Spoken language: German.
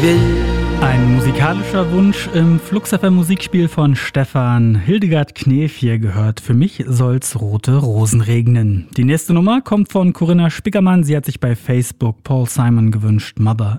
will. Ein musikalischer Wunsch im Flux FM Musikspiel von Stefan Hildegard Knef. Hier gehört Für mich soll's rote Rosen regnen. Die nächste Nummer kommt von Corinna Spickermann. Sie hat sich bei Facebook Paul Simon gewünscht, Mother